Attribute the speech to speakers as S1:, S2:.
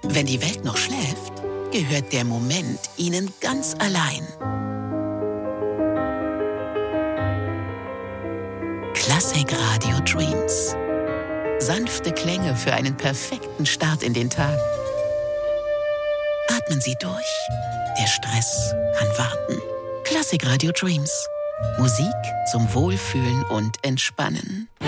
S1: Wenn die Welt noch schläft, gehört der Moment Ihnen ganz allein. Klassik Radio Dreams. Sanfte Klänge für einen perfekten Start in den Tag. Atmen Sie durch. Der Stress kann warten. Klassik Radio Dreams. Musik zum Wohlfühlen und Entspannen.